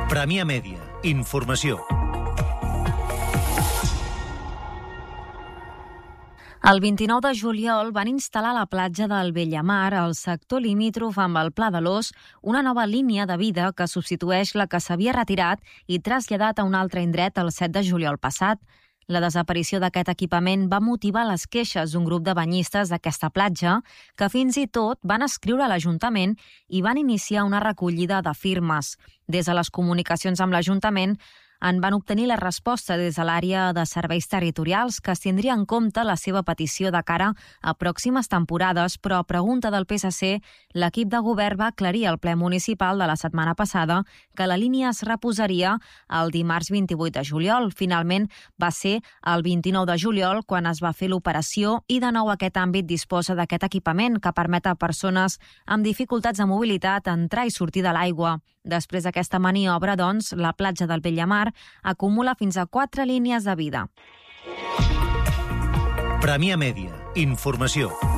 Premià Mèdia. Informació. El 29 de juliol van instal·lar a la platja del Bellamar, al sector limítrof amb el Pla de l'Ós, una nova línia de vida que substitueix la que s'havia retirat i traslladat a un altre indret el 7 de juliol passat. La desaparició d'aquest equipament va motivar les queixes d'un grup de banyistes d'aquesta platja que fins i tot van escriure a l'Ajuntament i van iniciar una recollida de firmes. Des de les comunicacions amb l'Ajuntament en van obtenir la resposta des de l'àrea de serveis territorials que es tindria en compte la seva petició de cara a pròximes temporades, però a pregunta del PSC, l'equip de govern va aclarir al ple municipal de la setmana passada que la línia es reposaria el dimarts 28 de juliol. Finalment va ser el 29 de juliol quan es va fer l'operació i de nou aquest àmbit disposa d'aquest equipament que permet a persones amb dificultats de mobilitat entrar i sortir de l'aigua. Després d'aquesta maniobra, doncs, la platja del Bellamar acumula fins a 4 línies de vida. Premià Mèdia. Informació.